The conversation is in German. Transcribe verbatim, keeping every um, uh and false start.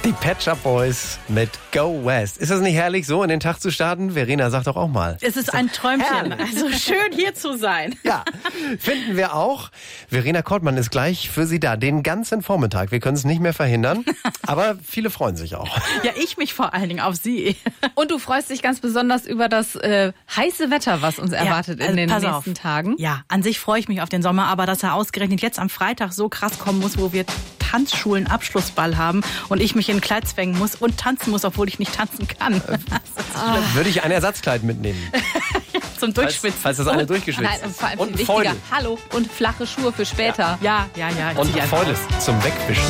Die Pet Shop Boys mit Go West. Ist das nicht herrlich, so in den Tag zu starten? Verena, sag doch auch mal. Es ist ein Träumchen. Herrlich. Also schön hier zu sein. Ja, finden wir auch. Verena Kortmann ist gleich für Sie da, den ganzen Vormittag. Wir können es nicht mehr verhindern, aber viele freuen sich auch. Ja, ich mich vor allen Dingen auf Sie. Und du freust dich ganz besonders über das äh, heiße Wetter, was uns erwartet Ja, also in den pass nächsten auf. Tagen. Ja, an sich freue ich mich auf den Sommer, aber dass er ausgerechnet jetzt am Freitag so krass kommen muss, wo wir Tanzschulen Abschlussball haben und ich mich in ein Kleid zwängen muss und tanzen muss, obwohl ich nicht tanzen kann. Dann würde ich ein Ersatzkleid mitnehmen. Zum Durchschwitzen. Falls, falls das eine durchgeschwitzt Nein, und vor allem ist. viel Und wichtiger, Feudel. hallo und flache Schuhe für später. Ja, ja, ja. Und zieh einfach Feudel zum Wegwischen.